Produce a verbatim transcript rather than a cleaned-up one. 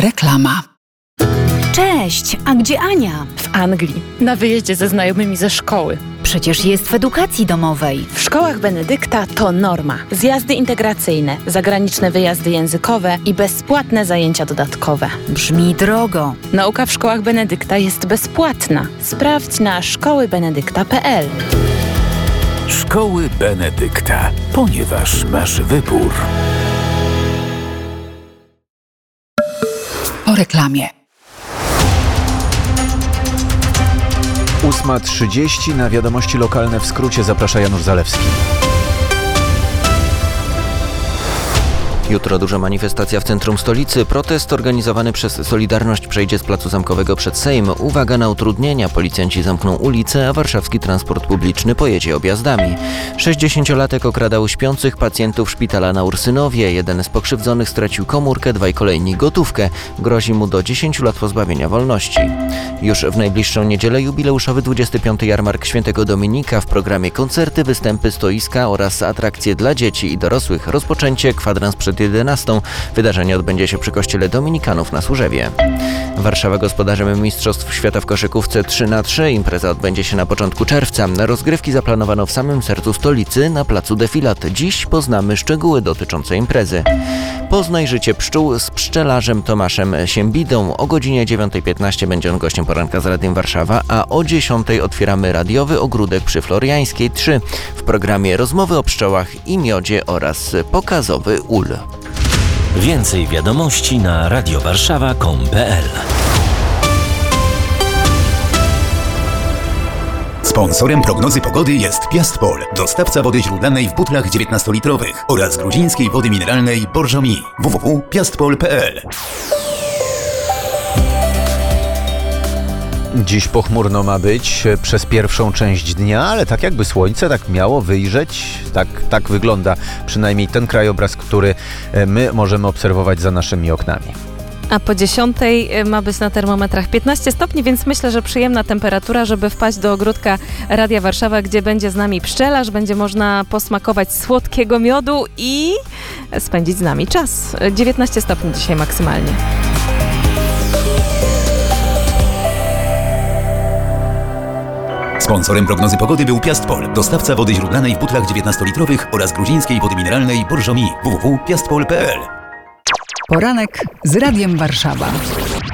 Reklama. Cześć, a gdzie Ania? W Anglii, na wyjeździe ze znajomymi ze szkoły. Przecież jest w edukacji domowej. W szkołach Benedykta to norma. Zjazdy integracyjne, zagraniczne wyjazdy językowe i bezpłatne zajęcia dodatkowe. Brzmi drogo. Nauka w szkołach Benedykta jest bezpłatna. Sprawdź na szkoły benedykta kropka p l. Szkoły Benedykta, ponieważ masz wybór. Po reklamie. ósma trzydzieści na wiadomości lokalne w skrócie zaprasza Janusz Zalewski. Jutro duża manifestacja w centrum stolicy. Protest organizowany przez Solidarność przejdzie z Placu Zamkowego przed Sejm. Uwaga na utrudnienia. Policjanci zamkną ulicę, a warszawski transport publiczny pojedzie objazdami. sześćdziesięciolatek okradał śpiących pacjentów szpitala na Ursynowie. Jeden z pokrzywdzonych stracił komórkę, dwaj kolejni gotówkę. Grozi mu do dziesięciu lat pozbawienia wolności. Już w najbliższą niedzielę jubileuszowy dwudziesty piąty Jarmark Świętego Dominika. W programie koncerty, występy, stoiska oraz atrakcje dla dzieci i dorosłych. Rozpoczęcie kwadrans przed jedenastą. Wydarzenie odbędzie się przy kościele Dominikanów na Służewie. Warszawa gospodarzem Mistrzostw Świata w koszykówce trzy na trzy. Impreza odbędzie się na początku czerwca. Rozgrywki zaplanowano w samym sercu stolicy, na placu Defilat. Dziś poznamy szczegóły dotyczące imprezy. Poznaj życie pszczół z pszczelarzem Tomaszem Siembidą. O godzinie dziewiąta piętnaście będzie on gościem poranka z Radiem Warszawa, a o dziesiątej otwieramy radiowy ogródek przy Floriańskiej trzy. W programie rozmowy o pszczołach i miodzie oraz pokazowy ul. Więcej wiadomości na radiowarszawa kropka com kropka p l. Sponsorem prognozy pogody jest Piastpol, dostawca wody źródlanej w butlach dziewiętnastolitrowych oraz gruzińskiej wody mineralnej Borżomi. w w w kropka piastpol kropka p l. Dziś pochmurno ma być przez pierwszą część dnia, ale tak jakby słońce tak miało wyjrzeć. Tak, tak wygląda przynajmniej ten krajobraz, który my możemy obserwować za naszymi oknami. A po dziesiątej ma być na termometrach piętnaście stopni, więc myślę, że przyjemna temperatura, żeby wpaść do ogródka Radia Warszawa, gdzie będzie z nami pszczelarz, będzie można posmakować słodkiego miodu i spędzić z nami czas. dziewiętnaście stopni dzisiaj maksymalnie. Sponsorem prognozy pogody był Piastpol, dostawca wody źródlanej w butlach dziewiętnastolitrowych oraz gruzińskiej wody mineralnej Borżomi. w w w kropka piastpol kropka p l. Poranek z Radiem Warszawa.